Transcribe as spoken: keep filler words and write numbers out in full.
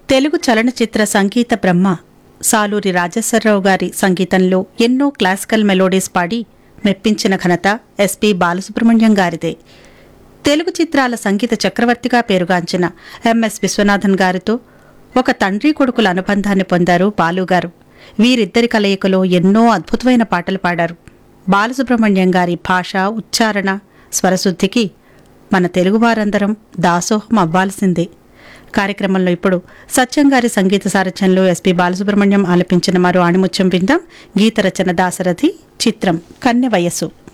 తెలుగు చలనచిత్ర సంగీత బ్రహ్మ సాలూరి రాజేశ్వరరావు గారి సంగీతంలో ఎన్నో క్లాసికల్ మెలోడీస్ పాడి మెప్పించిన ఘనత ఎస్పి బాలసుబ్రహ్మణ్యం గారిదే. తెలుగు చిత్రాల సంగీత చక్రవర్తిగా పేరుగాంచిన ఎంఎస్ విశ్వనాథన్ గారితో ఒక తండ్రి కొడుకుల అనుబంధాన్ని పొందారు బాలుగారు. వీరిద్దరి కలయికలో ఎన్నో అద్భుతమైన పాటలు పాడారు. బాలసుబ్రహ్మణ్యం గారి భాష, ఉచ్చారణ, స్వరశుద్ధికి మన తెలుగువారందరం దాసోహం అవ్వాల్సిందే. కార్యక్రమంలో ఇప్పుడు సత్యం గారి సంగీత సారథ్యంలో ఎస్పి బాలసుబ్రహ్మణ్యం ఆలపించిన మరో ఆణిముత్యం విందాం. గీత రచన దాశరథి, చిత్రం కన్నె వయస్సు.